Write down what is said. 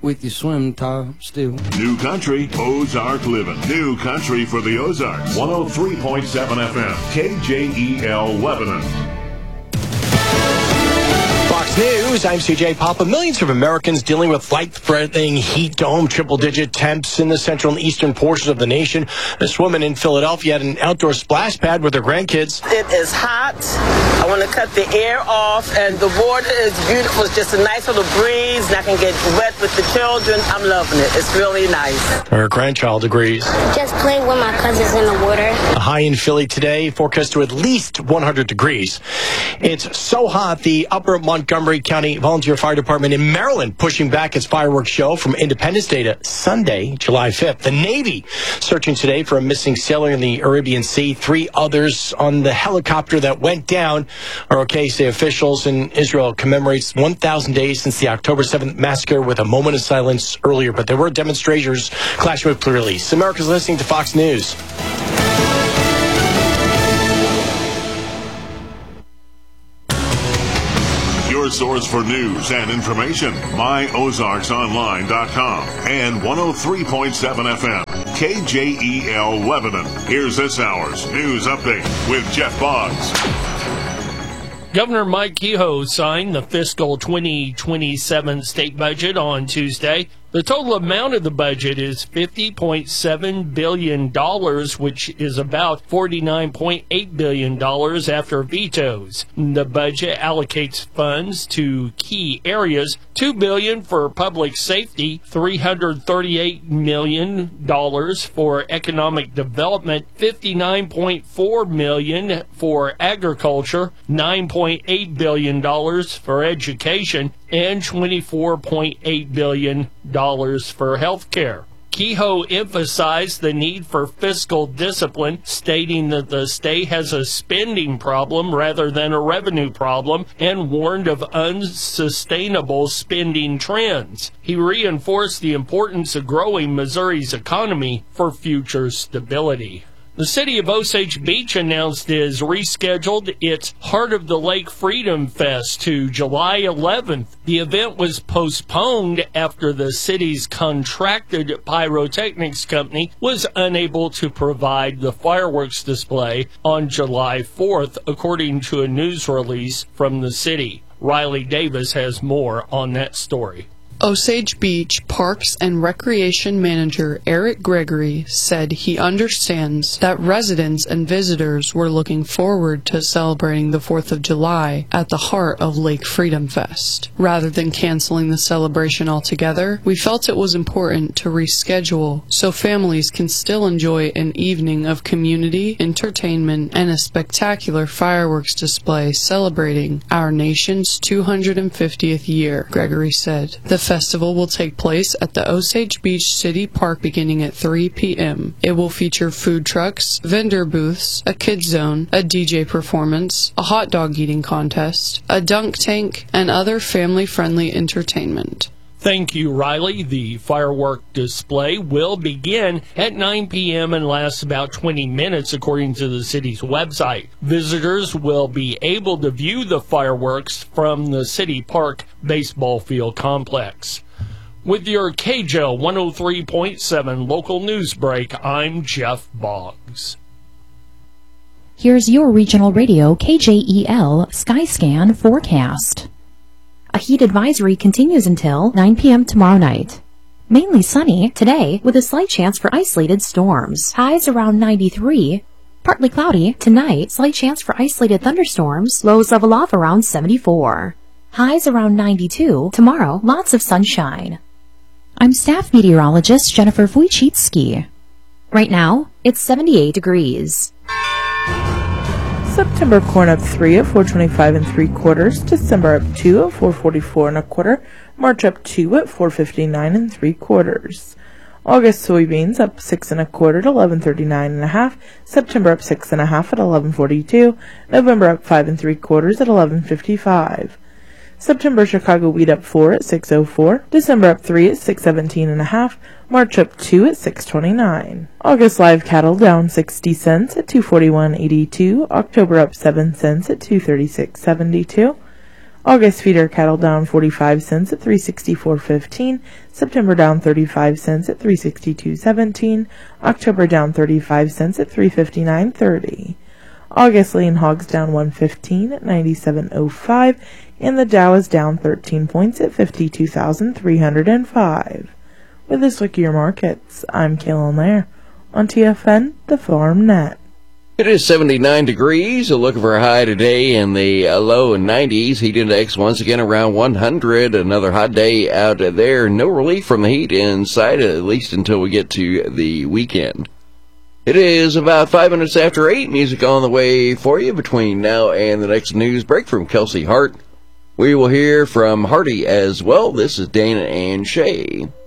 with your swim tie still. New country, Ozark living. New country for the Ozarks. 103.7 FM, KJEL Lebanon. Fox News, I'm CJ Papa. Millions of Americans dealing with life-threatening heat dome, triple-digit temps in the central and eastern portions of the nation. This woman in Philadelphia had an outdoor splash pad with her grandkids. It is hot. I want to cut the air off, and the water is beautiful. It's just a nice little breeze, and I can get wet with the children. I'm loving it. It's really nice. Her grandchild agrees. Just play with my cousins in the water. A high in Philly today, forecast to at least 100 degrees. It's so hot, the Upper Montgomery County Volunteer Fire Department in Maryland pushing back its fireworks show from Independence Day to Sunday, July 5th. The Navy searching today for a missing sailor in the Arabian Sea. 3 others on the helicopter that went down are okay, say officials. And Israel commemorates 1,000 days since the October 7th massacre with a moment of silence earlier. But there were demonstrators clashing with police. America's listening to Fox News. Your source for news and information, myozarksonline.com and 103.7 FM, KJEL Lebanon. Here's this hour's news update with Jeff Boggs. Governor Mike Kehoe signed the fiscal 2027 state budget on Tuesday. The total amount of the budget is $50.7 billion, which is about $49.8 billion after vetoes. The budget allocates funds to key areas: $2 billion for public safety, $338 million for economic development, $59.4 million for agriculture, $9.8 billion for education, and $24.8 billion for health care. Kehoe emphasized the need for fiscal discipline, stating that the state has a spending problem rather than a revenue problem, and warned of unsustainable spending trends. He reinforced the importance of growing Missouri's economy for future stability. The city of Osage Beach announced it has rescheduled its Heart of the Lake Freedom Fest to July 11th. The event was postponed after the city's contracted pyrotechnics company was unable to provide the fireworks display on July 4th, according to a news release from the city. Riley Davis has more on that story. Osage Beach Parks and Recreation Manager Eric Gregory said he understands that residents and visitors were looking forward to celebrating the 4th of July at the heart of Lake Freedom Fest. Rather than canceling the celebration altogether, we felt it was important to reschedule so families can still enjoy an evening of community, entertainment, and a spectacular fireworks display celebrating our nation's 250th year, Gregory said. The festival will take place at the Osage Beach City Park beginning at 3 p.m. It will feature food trucks, vendor booths, a kids zone, a DJ performance, a hot dog eating contest, a dunk tank, and other family-friendly entertainment. Thank you, Riley. The firework display will begin at 9 p.m. and last about 20 minutes, according to the city's website. Visitors will be able to view the fireworks from the City Park baseball field complex. With your KJEL 103.7 local news break, I'm Jeff Boggs. Here's your regional radio KJEL Skyscan forecast. A heat advisory continues until 9 p.m. tomorrow night. Mainly sunny today with a slight chance for isolated storms. Highs around 93. Partly cloudy tonight. Slight chance for isolated thunderstorms. Lows level off around 74. Highs around 92. Tomorrow, lots of sunshine. I'm staff meteorologist Jennifer Wojcicki. Right now, it's 78 degrees. September corn up 3 at 425 3/4. December up 2 at 444 1/4. March up 2 at 459 3/4. August soybeans up 6 1/4 to 1139 1/2. September up 6 1/2 at 1142. November up 5 3/4 at 1155. September Chicago wheat up 4 at 604. December up 3 at 617 1/2. March up 2 at 629. August live cattle down 60 cents at 241.82. October up 7 cents at 236.72. August feeder cattle down 45 cents at $364.15. September down 35 cents at $362.17. October down 35 cents at $359.30. August lean hogs down 115 at $97.05. And the Dow is down 13 points at 52,305. With this look at your markets, I'm Kaylin Lair on TFN, the Farm Net. It is 79 degrees, a look for a high today in the low 90s. Heat index once again around 100. Another hot day out there. No relief from the heat inside, at least until we get to the weekend. It is about 5 minutes after 8. Music on the way for you between now and the next news break from Kelsey Hart. We will hear from Hardy as well. This is Dana and Shay.